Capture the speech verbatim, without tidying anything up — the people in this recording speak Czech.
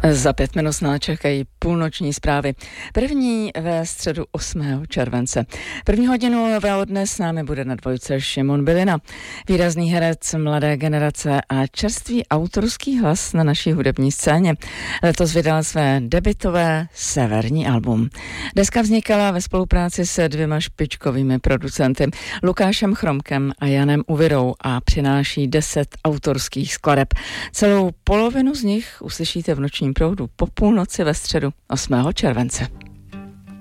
Za pět minut nás čekají půlnoční zprávy. První ve středu osmého července. První hodinu nového dne s námi bude na dvojce Šimon Bylina. Výrazný herec mladé generace a čerstvý autorský hlas na naší hudební scéně. Letos vydal své debutové severní album. Deska vznikala ve spolupráci se dvěma špičkovými producenty, Lukášem Chromkem a Janem Uvirou, a přináší deset autorských skladeb. Celou polovinu z nich uslyšíte v nočním proudu po půlnoci ve středu osmého července.